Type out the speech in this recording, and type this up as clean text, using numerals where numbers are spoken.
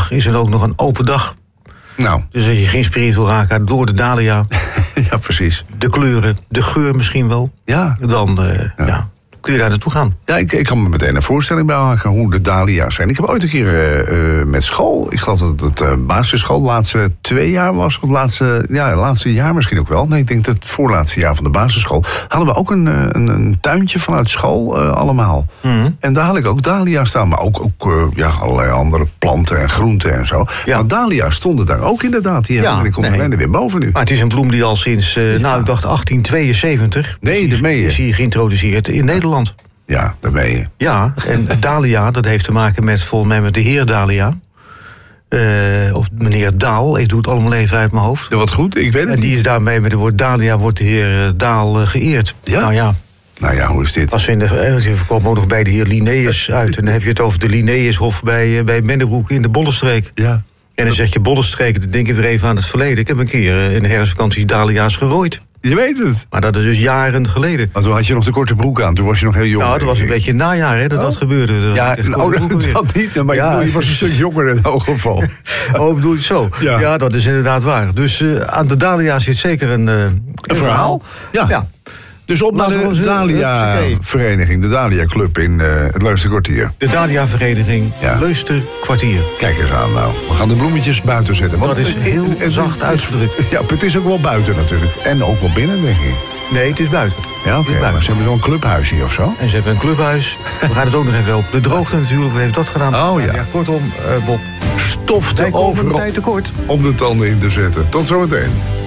dag is er ook nog een open dag. Nou. Dus als je geïnspireerd wil raken door de dahlia... Ja, precies. De kleuren, de geur misschien wel... Ja. Dan kun je daar naartoe gaan. Ja, ik kan me meteen een voorstelling bij maken hoe de dahlia's zijn. Ik heb ooit een keer met school... Ik geloof dat het basisschool de laatste 2 jaar was. Of laatste jaar misschien ook wel. Nee, ik denk dat het voorlaatste jaar van de basisschool... hadden we ook een tuintje vanuit school allemaal. Mm-hmm. En daar had ik ook dahlia's staan. Maar ook allerlei andere planten en groenten en zo. Ja. Maar dahlia's stonden daar ook inderdaad. Die komt er weer boven nu. Maar het is een bloem die al sinds, ik dacht 1872... Nee, dat meen je. Is hier geïntroduceerd in Nederland. Ja, dat meen je. Ja, en dahlia, dat heeft te maken met volgens mij met de heer Dahlia. Of meneer Daal, ik doe het allemaal even uit mijn hoofd. Ja, wat goed, ik weet het. En die is daarmee met het woord Dahlia wordt de heer Daal geëerd. Ja? Nou ja, hoe is dit? Als we komen ook nog bij de heer Linnaeus uit. En dan heb je het over de Linnaeushof bij Mennebroek in de Bollenstreek. Ja. En dan zeg je Bollenstreek, dan denk je weer even aan het verleden. Ik heb een keer in de herfstvakantie dahlia's gerooid. Je weet het. Maar dat is dus jaren geleden. Maar toen had je nog de korte broek aan, toen was je nog heel jong. Nou, het was een beetje najaar dat gebeurde. Dat niet, maar je was een stuk jonger in elk geval. Bedoel je het zo? Ja, dat is inderdaad waar. Dus aan de dahlia zit zeker een verhaal. Ja. Dus op naar de Dahlia-vereniging, de Dahlia-club in het Leusderkwartier. De Dahlia-vereniging, Leusderkwartier. Kijk eens aan nou. We gaan de bloemetjes buiten zetten. Dat is heel zacht uitgedrukt. Ja, het is ook wel buiten natuurlijk. En ook wel binnen, denk ik. Nee, het is buiten. Ja, oké. Maar ze hebben zo'n clubhuis hier of zo? En ze hebben een clubhuis. We gaan het ook nog even op de droogte natuurlijk. We hebben dat gedaan. Oh ja. Kortom, Bob. Stof te overal tijd tekort. om de tanden in te zetten. Tot zometeen.